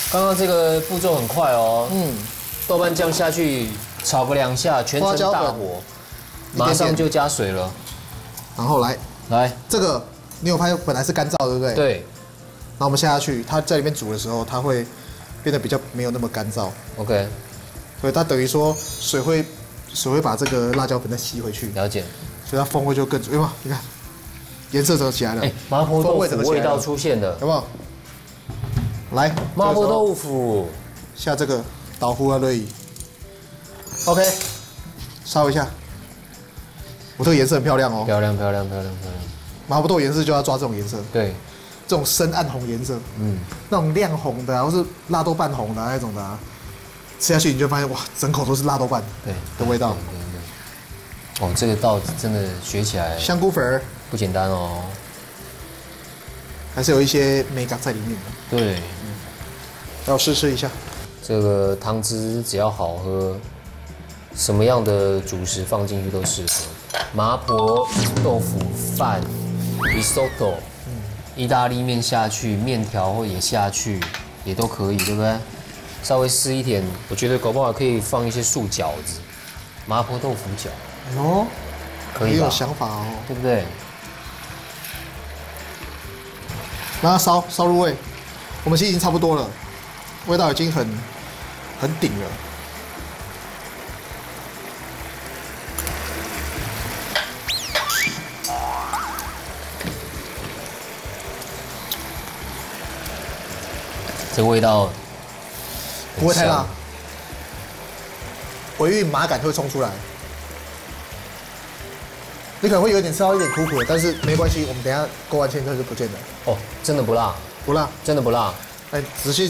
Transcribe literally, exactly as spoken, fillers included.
刚刚这个步骤很快哦。嗯，豆瓣酱下去炒个两下，全程大火，马上就加水了。 然后来来， 这个牛排本来是干燥，对不对？ 对。 然后我们下下去，它在里面煮的时候，它会变得比较没有那么干燥。 OK。 所以它等于说水会水会把这个辣椒粉再吸回去。 了解。 所以它风味就更足。有没有？你看，颜色怎么起来了？ 哎，麻婆豆腐味道出现了， 有没有？来， 麻婆豆腐下这个豆腐啊类 ，OK， 烧一下。我这个颜色很漂亮哦。 漂亮漂亮漂亮漂亮。 麻婆豆腐颜色就要抓这种颜色。 对。 这种深暗红颜色，嗯，那种亮红的、啊，或是辣豆瓣红的、啊、那种的、啊，吃下去你就发现哇，整口都是辣豆瓣对的味道。 对对对。哦，这个道真的学起来香菇粉不简单哦， 还是有一些美感在里面的。 对， 嗯，要试试一下。 这个汤汁只要好喝，什么样的主食放进去都适合。麻婆豆腐饭 risotto。意大利面下去，面条或也下去，也都可以，对不对？稍微湿一点，我觉得搞不好可以放一些素饺子，麻婆豆腐饺。 哦， 可以吧？ 也有想法哦， 对不对？ 让它烧烧入味，我们其实已经差不多了，味道已经很很顶了。 这个味道不会太辣，尾韵麻感会冲出来。你可能会有点吃到一点苦苦的，但是没关系，我们等一下勾完芡就不见了。 哦，真的不辣， 不辣， 真的不辣。 哎，仔细